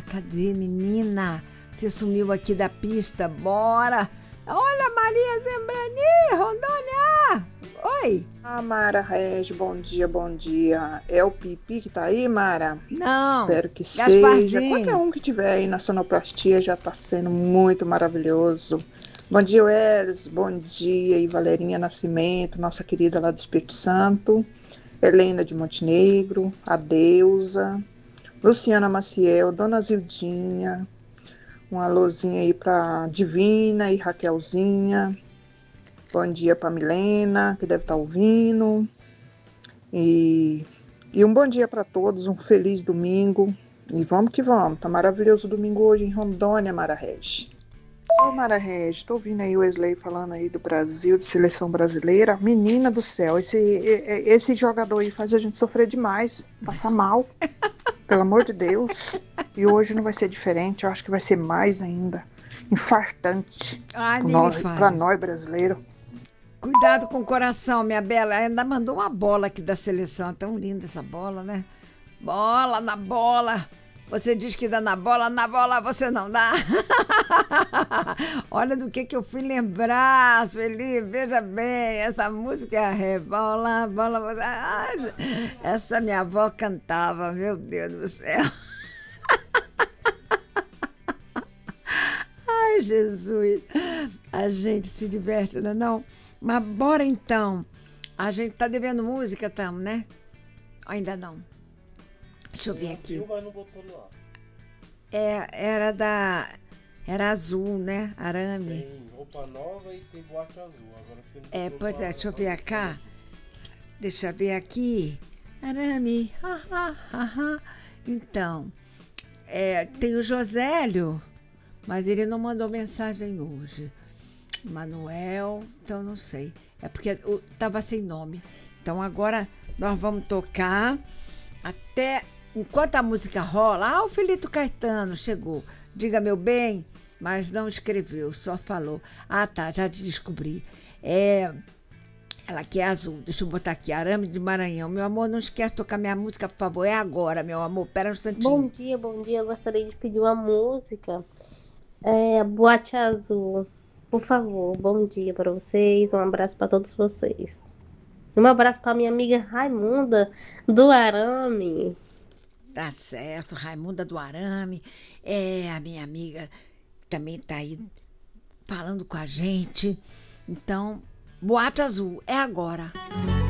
cadê, menina? Você sumiu aqui da pista, bora! Olha, Maria Zembrani, Rondônia! Oi! Mara Regi, bom dia, bom dia. É o Pipi que tá aí, Mara? Não, Espero que seja. Qualquer Gasparzinho. um que tiver aí na sonoplastia já tá sendo muito maravilhoso. Bom dia, Welles. Bom dia, e Valerinha Nascimento, nossa querida lá do Espírito Santo. Helena de Montenegro, a Deusa, Luciana Maciel, Dona Zildinha. Um alôzinho aí pra Divina e Raquelzinha. Bom dia para Milena, que deve estar ouvindo. E um bom dia para todos, um feliz domingo. E vamos que vamos, tá maravilhoso o domingo hoje em Rondônia, Mara Regi. Ô Mara Regi, tô ouvindo aí o Wesley falando aí do Brasil, de seleção brasileira. Menina do céu, esse jogador aí faz a gente sofrer demais, passar mal, pelo amor de Deus. E hoje não vai ser diferente, eu acho que vai ser mais ainda. Infartante Nem me para fale. nós brasileiros. Cuidado com o coração, minha bela. Ainda mandou uma bola aqui da seleção. É tão linda essa bola, né? Bola na bola. Você diz que dá na bola você não dá. Olha do que eu fui lembrar, Sueli. Veja bem, essa música é a Rebola, bola. Ai, essa minha avó cantava, meu Deus do céu. Ai, Jesus. A gente se diverte, não é não? Mas bora então. A gente tá devendo música, tamo, né? Ainda não. Deixa eu ver aqui. Mas não botou no ar. Era azul, né? Arame. Tem roupa nova e tem boate azul. Agora você não botou Pois no é, ar, deixa eu ver cá. Deixa eu ver aqui. Arame. Então, tem o Josélio, mas ele não mandou mensagem hoje. Manuel, então não sei. É porque tava sem nome. Então agora nós vamos tocar até enquanto a música rola. O Felito Caetano chegou. Diga, meu bem, mas não escreveu, só falou. Tá, já descobri. Ela que é azul. Deixa eu botar aqui, Arame de Maranhão. Meu amor, não esquece de tocar minha música, por favor. É agora, meu amor. Pera um instantinho. Bom dia. Eu gostaria de pedir uma música. Boate Azul. Por favor, bom dia para vocês, um abraço para todos vocês. Um abraço para minha amiga Raimunda do Arame. Tá certo, Raimunda do Arame. A minha amiga também tá aí falando com a gente. Então, Boate Azul, é agora.